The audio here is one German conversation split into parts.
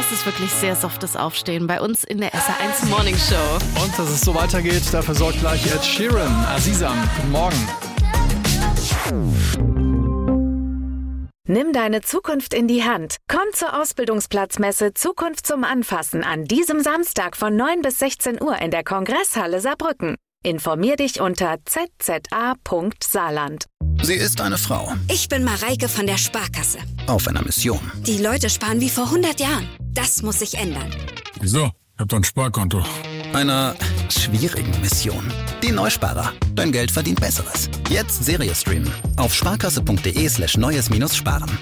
es ist wirklich sehr softes Aufstehen bei uns in der SR1 Morning Show. Und dass es so weitergeht, dafür sorgt gleich Ed Sheeran. Azizam, guten Morgen. Nimm deine Zukunft in die Hand. Komm zur Ausbildungsplatzmesse Zukunft zum Anfassen an diesem Samstag von 9 bis 16 Uhr in der Kongresshalle Saarbrücken. Informier dich unter zza.saarland. Sie ist eine Frau. Ich bin Mareike von der Sparkasse. Auf einer Mission. Die Leute sparen wie vor 100 Jahren. Das muss sich ändern. Wieso? Ich hab doch ein Sparkonto. Einer schwierigen Mission. Die Neusparer. Dein Geld verdient Besseres. Jetzt Serie streamen. Auf sparkasse.de/neues-sparen.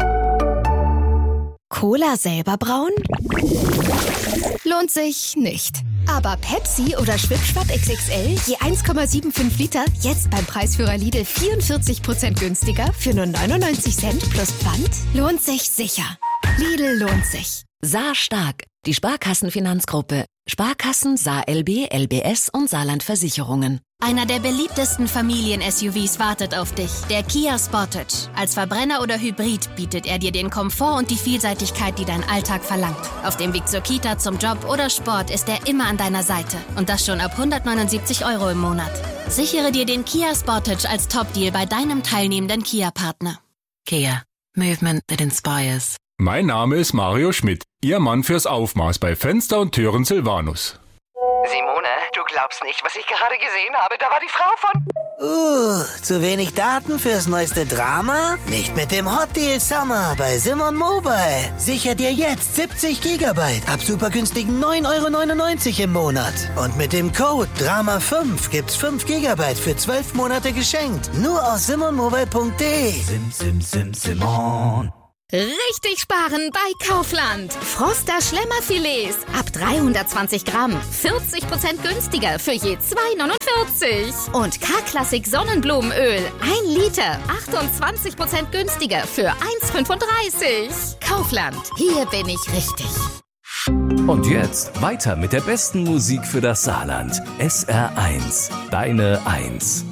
Cola selber brauen? Lohnt sich nicht. Aber Pepsi oder Schwipschwapp XXL, je 1,75 Liter, jetzt beim Preisführer Lidl 44% günstiger für nur 99 Cent plus Pfand? Lohnt sich sicher. Lidl lohnt sich. Saar Stark, die Sparkassenfinanzgruppe. Sparkassen, Saar LB, LBS und Saarland Versicherungen. Einer der beliebtesten Familien-SUVs wartet auf dich, der Kia Sportage. Als Verbrenner oder Hybrid bietet er dir den Komfort und die Vielseitigkeit, die dein Alltag verlangt. Auf dem Weg zur Kita, zum Job oder Sport ist er immer an deiner Seite. Und das schon ab 179 € im Monat. Sichere dir den Kia Sportage als Top-Deal bei deinem teilnehmenden Kia-Partner. Kia. Movement that inspires. Mein Name ist Mario Schmidt, Ihr Mann fürs Aufmaß bei Fenster und Türen Silvanus. Simone, du glaubst nicht, was ich gerade gesehen habe. Da war die Frau von... zu wenig Daten fürs neueste Drama? Nicht mit dem Hot Deal Summer bei Simon Mobile. Sicher dir jetzt 70 GB ab super günstigen 9,99 € im Monat. Und mit dem Code DRAMA5 gibt's 5 GB für 12 Monate geschenkt. Nur aus simonmobile.de. Simon. Richtig sparen bei Kaufland. Froster Schlemmerfilets ab 320 Gramm. 40% günstiger für je 2,49. Und K-Klassik Sonnenblumenöl. 1 Liter. 28% günstiger für 1,35. Kaufland. Hier bin ich richtig. Und jetzt weiter mit der besten Musik für das Saarland. SR1. Deine 1.